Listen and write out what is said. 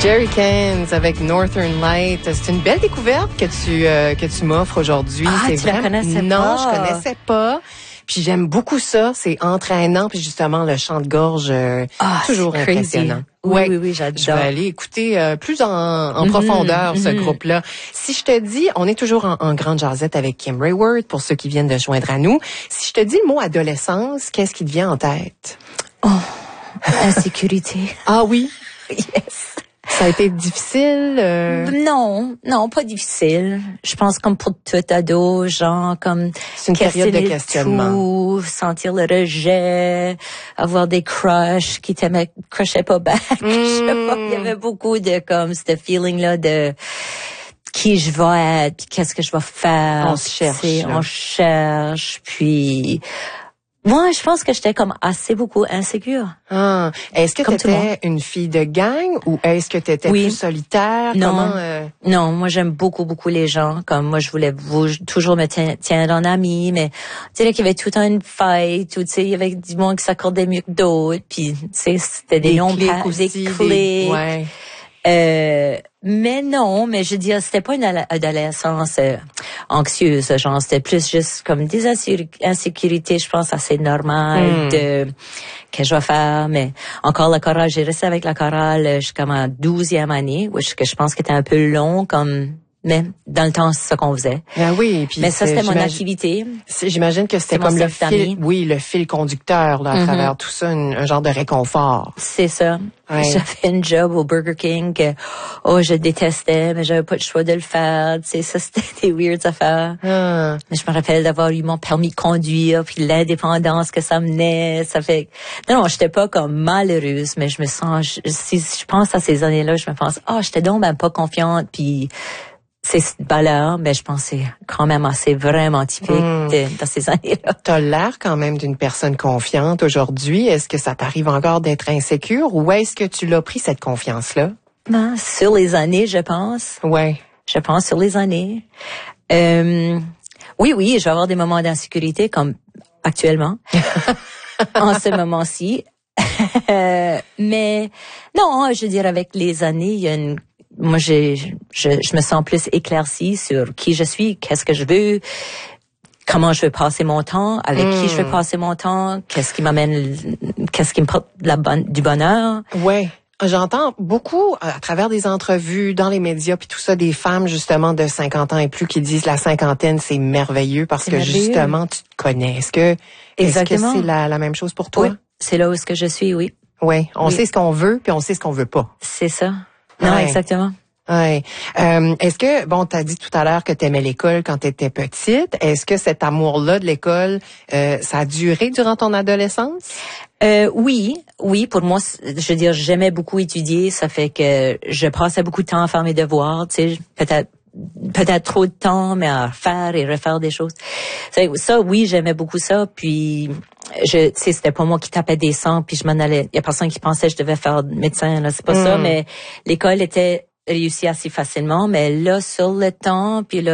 Jerry Cans avec Northern Light. C'est une belle découverte que tu m'offres aujourd'hui. Ah, c'est tu la connaissais non, pas? Je connaissais pas. Puis j'aime beaucoup ça. C'est entraînant. Puis justement, le chant de gorge, toujours impressionnant. Oui, j'adore. Je vais aller écouter plus en profondeur ce groupe-là. Si je te dis, on est toujours en grande jasette avec Kim Rayward, pour ceux qui viennent de joindre à nous. Si je te dis le mot adolescence, qu'est-ce qui te vient en tête? Oh, insécurité. Ah oui? Yes. Ça a été difficile? Non, pas difficile. Je pense comme pour tout ado, genre comme c'est une période de questionnement. Tout, sentir le rejet, avoir des crushs qui crushaient pas back. Je sais pas, il y avait beaucoup de comme ce feeling là de qui je vais être, puis qu'est-ce que je vais faire. On cherche, puis moi, je pense que j'étais comme assez beaucoup insécure. Ah, est-ce que t'étais une fille de gang ou est-ce que t'étais plus solitaire? Non, moi j'aime beaucoup les gens. Comme moi, je voulais toujours me tiendre en ami, mais tu sais qu'il y avait tout le temps une fight, ou tu sais il y avait du monde qui s'accordait mieux que d'autres, puis tu sais c'était des noms des clés. Ouais. Mais non, mais je veux dire, c'était pas une adolescence anxieuse, genre c'était plus juste comme des insécurités, je pense assez normales de que je vais faire. Mais encore la chorale, j'ai resté avec la chorale jusqu'à ma 12e année, que je pense que c'était un peu long comme. Mais dans le temps, c'est ça qu'on faisait. Ah oui, puis mais ça c'était mon activité. J'imagine que c'était comme le fil conducteur là, à travers tout ça, un genre de réconfort. C'est ça. Ouais. J'avais une job au Burger King que je détestais, mais j'avais pas le choix de le faire. Tu sais, ça c'était des weird affaires. Ah. Mais je me rappelle d'avoir eu mon permis de conduire, puis l'indépendance que ça menait. Ça fait non, j'étais pas comme malheureuse, mais je me sens. Si je pense à ces années-là, je me pense j'étais donc même pas confiante, puis. C'est cette valeur, mais je pense que c'est quand même assez vraiment typique dans ces années-là. T'as l'air quand même d'une personne confiante aujourd'hui. Est-ce que ça t'arrive encore d'être insécure ou est-ce que tu l'as pris cette confiance-là? Ben, sur les années, je pense. Ouais. Je pense sur les années. Oui, je vais avoir des moments d'insécurité comme actuellement, en ce moment-ci. Mais non, je veux dire, avec les années, il y a moi, je me sens plus éclaircie sur qui je suis, qu'est-ce que je veux, comment je veux passer mon temps, avec qui je veux passer mon temps, qu'est-ce qui me porte du bonheur. Ouais. J'entends beaucoup à travers des entrevues, dans les médias, puis tout ça, des femmes justement de 50 ans et plus qui disent la cinquantaine, c'est merveilleux parce que justement, tu te connais. Est-ce que c'est la même chose pour toi? Oui, c'est là où est-ce que je suis, oui. Oui, on sait ce qu'on veut, puis on sait ce qu'on veut pas. C'est ça. Non, exactement. Ouais. Est-ce que, t'as dit tout à l'heure que t'aimais l'école quand t'étais petite. Est-ce que cet amour-là de l'école, ça a duré durant ton adolescence? Oui, pour moi, je veux dire, j'aimais beaucoup étudier. Ça fait que je passais beaucoup de temps à faire mes devoirs, tu sais, peut-être trop de temps, mais à faire et refaire des choses. Ça, oui, j'aimais beaucoup ça. Puis, c'était pas moi qui tapais des sangs, puis je m'en allais. Il y a personne qui pensait que je devais faire médecin, là. C'est pas ça, mais l'école était réussie assez facilement. Mais là, sur le temps, puis là,